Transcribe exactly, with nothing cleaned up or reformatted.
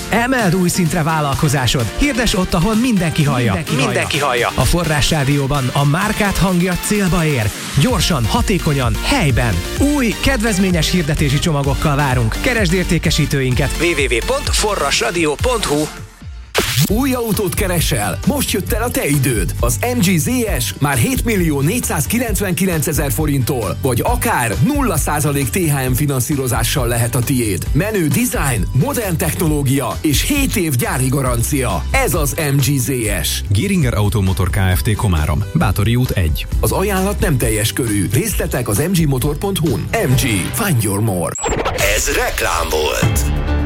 Emeld új szintre vállalkozásod. Hirdes ott, ahol mindenki hallja. Mindenki, mindenki hallja. A Forrás Rádióban a márkád hangja célba ér. Gyorsan, hatékonyan, helyben. Új, kedvezményes hirdetési csomagokkal várunk. Keresd értékesítőinket double-u double-u double-u pont forrasradio pont hu. Új autót keresel? Most jött el a te időd. Az em gé zé es már hét millió négyszázkilencvenkilencezer forinttól, vagy akár nulla százalék té há em finanszírozással lehet a tiéd. Menő design, modern technológia és hét év gyári garancia. Ez az em gé zé es. Géringer Automotor Kft. Komárom. Bátori út egy. Az ajánlat nem teljes körű. Részletek az em gé motor pont hu-n. em gé. Find your more. Ez reklám volt.